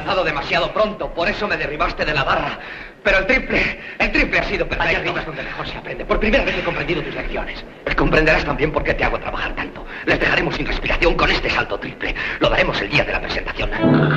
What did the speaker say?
lanzado demasiado pronto, por eso me derribaste de la barra. Pero el triple ha sido perfecto. Allá arriba es donde mejor se aprende. Por primera vez he comprendido tus lecciones. Comprenderás también por qué te hago trabajar tanto. Les dejaremos sin respiración con este salto triple. Lo daremos el día de la presentación.